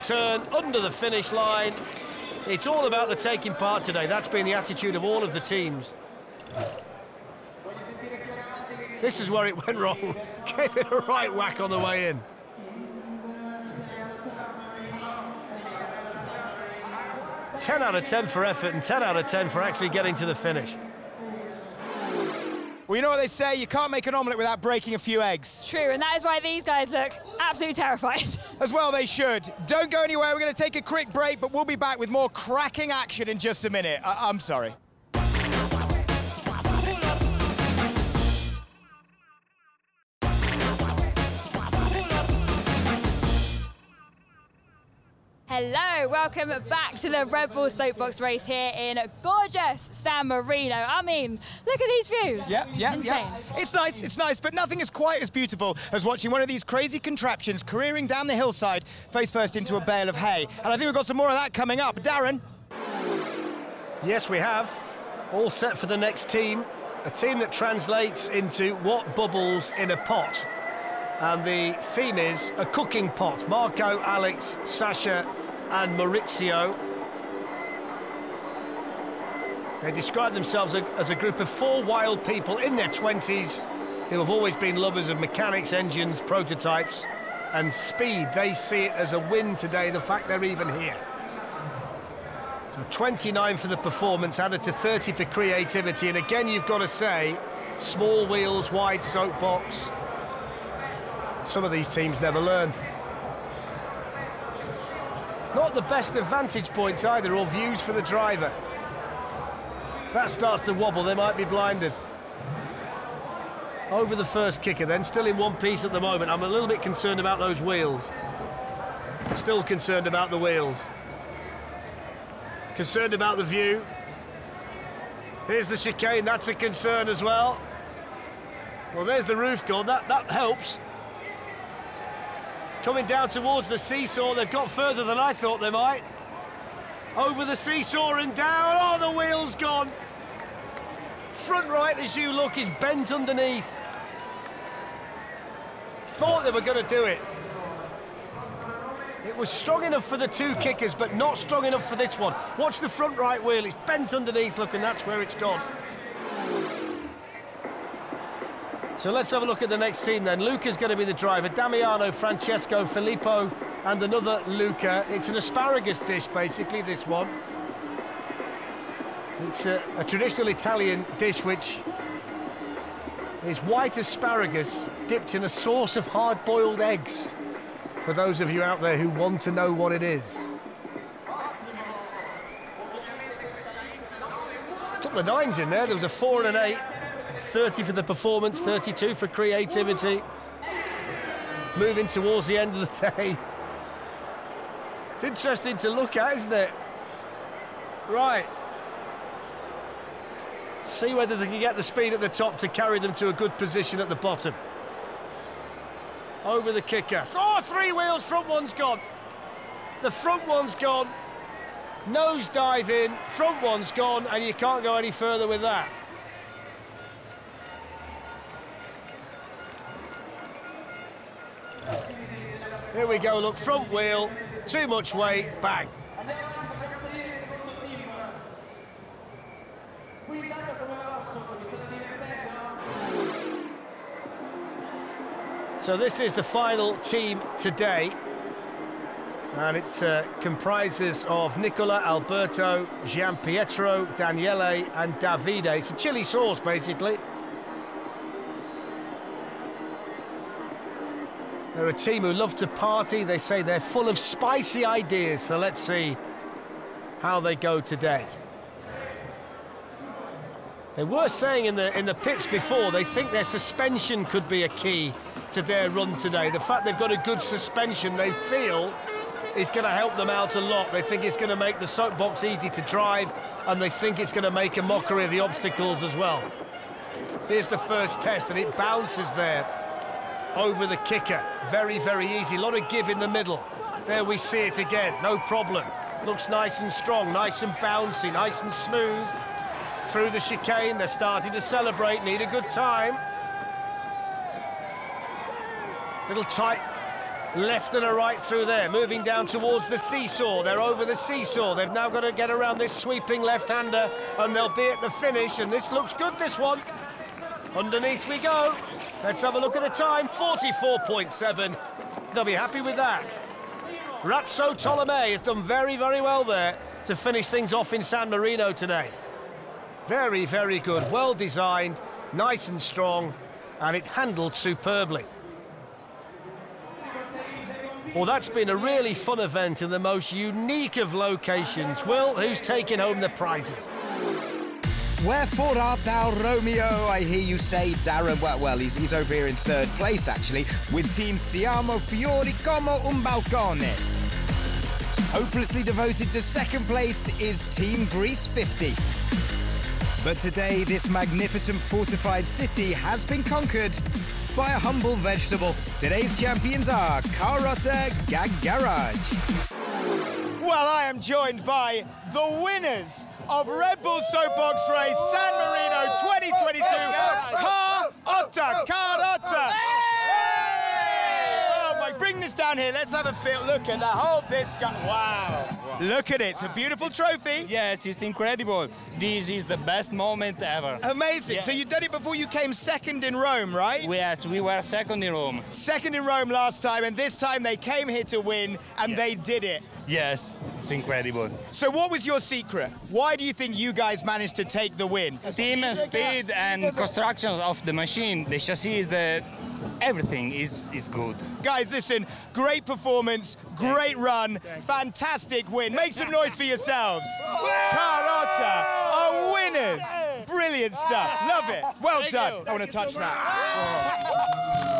Turn under the finish line. It's all about the taking part today. That's been the attitude of all of the teams. This is where it went wrong. Gave it a right whack on the way in. Ten out of 10 for effort and 10 out of 10 for actually getting to the finish. Well, you know what they say, you can't make an omelette without breaking a few eggs. True, and that is why these guys look absolutely terrified. As well they should. Don't go anywhere, we're going to take a quick break, but we'll be back with more cracking action in just a minute. I'm sorry. Hello, welcome back to the Red Bull Soapbox race here in gorgeous San Marino. I mean, look at these views. Yeah. It's nice, but nothing is quite as beautiful as watching one of these crazy contraptions careering down the hillside, face first into a bale of hay. And I think we've got some more of that coming up. Darren? Yes, we have. All set for the next team. A team that translates into what bubbles in a pot. And the theme is a cooking pot. Marco, Alex, Sasha and Maurizio. They describe themselves as a group of 4 wild people in their 20s who have always been lovers of mechanics, engines, prototypes and speed. They see it as a win today, the fact they're even here. So 29 for the performance, added to 30 for creativity. And again, you've got to say, small wheels, wide soapbox. Some of these teams never learn. Not the best of vantage points either, or views for the driver. If that starts to wobble, they might be blinded. Over the first kicker then, still in one piece at the moment. I'm a little bit concerned about those wheels. Still concerned about the wheels. Concerned about the view. Here's the chicane, that's a concern as well. Well, there's the roof gone, that helps. Coming down towards the seesaw, they've got further than I thought they might. Over the seesaw and down, oh, the wheel's gone. Front right, as you look, is bent underneath. Thought they were going to do it. It was strong enough for the 2 kickers, but not strong enough for this one. Watch the front right wheel, it's bent underneath, look, and that's where it's gone. So let's have a look at the next team then. Luca's going to be the driver. Damiano, Francesco, Filippo and another Luca. It's an asparagus dish, basically, this one. It's a traditional Italian dish which is white asparagus dipped in a sauce of hard-boiled eggs, for those of you out there who want to know what it is. A couple of 9s in there. There was a 4 and an 8. 30 for the performance, 32 for creativity. Moving towards the end of the day. It's interesting to look at, isn't it? Right. See whether they can get the speed at the top to carry them to a good position at the bottom. Over the kicker. Oh, 3 wheels, front one's gone. The front one's gone. Nose dive in, front one's gone, and you can't go any further with that. Here we go, look, front wheel, too much weight, bang. So this is the final team today. And it comprises of Nicola, Alberto, Gianpietro, Daniele and Davide. It's a chili sauce, basically. They're a team who love to party. They say they're full of spicy ideas, so let's see how they go today. They were saying in the pits before they think their suspension could be a key to their run today. The fact they've got a good suspension, they feel, is going to help them out a lot. They think it's going to make the soapbox easy to drive, and they think it's going to make a mockery of the obstacles as well. Here's the first test, and it bounces there. Over the kicker, very, very easy. A lot of give in the middle. There we see it again, no problem. Looks nice and strong, nice and bouncy, nice and smooth. Through the chicane, they're starting to celebrate, need a good time. Little tight left and a right through there, moving down towards the seesaw. They're over the seesaw. They've now got to get around this sweeping left-hander, and they'll be at the finish, and this looks good, this one. Underneath we go. Let's have a look at the time, 44.7. They'll be happy with that. Razzo Tolomei has done very, very well there to finish things off in San Marino today. Very, very good, well designed, nice and strong, and it handled superbly. Well, that's been a really fun event in the most unique of locations. Will, who's taking home the prizes? Wherefore art thou, Romeo? I hear you say, Darren. Well, he's over here in third place, actually, with Team Siamo Fiori como un balcone. Hopelessly devoted to second place is Team Greece 50. But today, this magnificent fortified city has been conquered by a humble vegetable. Today's champions are Carota Garage. Well, I am joined by the winners of Red Bull Soapbox Race San Marino 2022, Carota. Oh my, bring this down here. Let's have a feel. Look at that. Hold this guy. Wow. Look at it. It's a beautiful trophy. Yes, it's incredible. This is the best moment ever. Amazing. Yes. So you did it before you came second in Rome, right? Yes, we were second in Rome. Second in Rome last time, and this time they came here to win, and they did it. Yes, it's incredible. So what was your secret? Why do you think you guys managed to take the win? Team speed and construction of the machine, the chassis, everything is good. Guys, listen, great performance, great run, fantastic win. Make some noise for yourselves. Carota are winners. Brilliant stuff. Love it. Well done. I want to touch that.